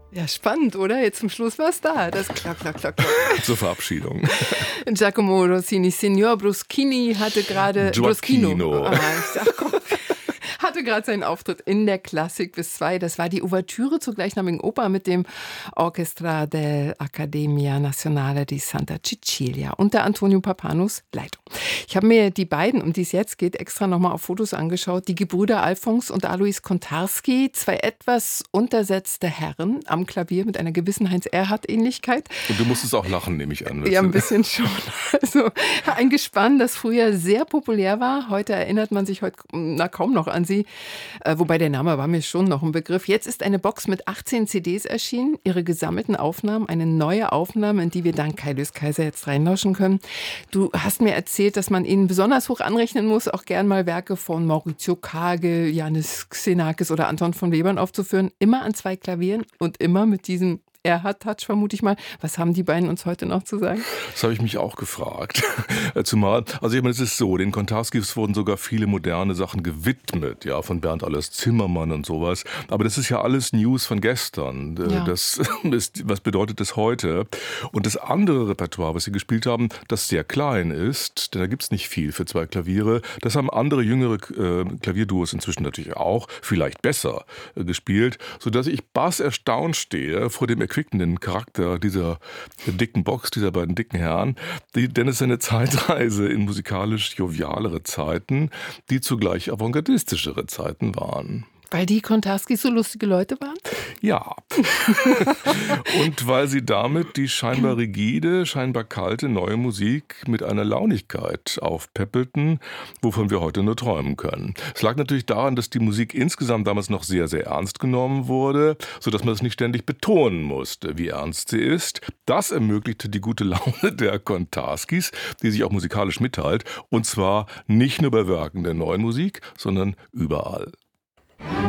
Ja, spannend, oder? Jetzt zum Schluss war es da. Das Klock, Klock, Klock, Klock. Zur Verabschiedung. Giacomo Rossini, Signor Bruschini hatte gerade... Gioacchino. Ich sag, komm. Hatte gerade seinen Auftritt in der Klassik bis 2. Das war die Ouvertüre zur gleichnamigen Oper mit dem Orchestra dell'Accademia Nazionale di Santa Cecilia unter Antonio Papanus Leitung. Ich habe mir die beiden, um die es jetzt geht, extra nochmal auf Fotos angeschaut. Die Gebrüder Alfons und Alois Kontarski, zwei etwas untersetzte Herren am Klavier mit einer gewissen Heinz-Erhardt-Ähnlichkeit. Und du musstest auch lachen, nehme ich an. Ja, ein bisschen schon. Also ein Gespann, das früher sehr populär war. Heute erinnert man sich kaum noch an sie. Wobei der Name war mir schon noch ein Begriff. Jetzt ist eine Box mit 18 CDs erschienen. Ihre gesammelten Aufnahmen, eine neue Aufnahme, in die wir dank Kai Lös Kaiser jetzt reinlauschen können. Du hast mir erzählt, dass man ihnen besonders hoch anrechnen muss, auch gern mal Werke von Maurizio Kage, Yannis Xenakis oder Anton von Webern aufzuführen. Immer an 2 Klavieren und immer mit diesem Erhardt-Touch, vermute ich mal. Was haben die beiden uns heute noch zu sagen? Das habe ich mich auch gefragt. Zumal, also ich meine, es ist so, den Kontarskis wurden sogar viele moderne Sachen gewidmet, ja, von Bernd Alles Zimmermann und sowas. Aber das ist ja alles News von gestern. Ja. Was bedeutet das heute? Und das andere Repertoire, was sie gespielt haben, das sehr klein ist, denn da gibt es nicht viel für 2 Klaviere, das haben andere jüngere Klavierduos inzwischen natürlich auch, vielleicht besser gespielt, sodass ich bass erstaunt stehe vor dem erquickenden Charakter dieser dicken Box, dieser beiden dicken Herren, denn es ist eine Zeitreise in musikalisch jovialere Zeiten, die zugleich avantgardistischere Zeiten waren. Weil die Kontarskis so lustige Leute waren? Ja. Und weil sie damit die scheinbar rigide, scheinbar kalte neue Musik mit einer Launigkeit aufpäppelten, wovon wir heute nur träumen können. Es lag natürlich daran, dass die Musik insgesamt damals noch sehr, sehr ernst genommen wurde, sodass man es nicht ständig betonen musste, wie ernst sie ist. Das ermöglichte die gute Laune der Kontarskis, die sich auch musikalisch mitteilt, und zwar nicht nur bei Werken der neuen Musik, sondern überall.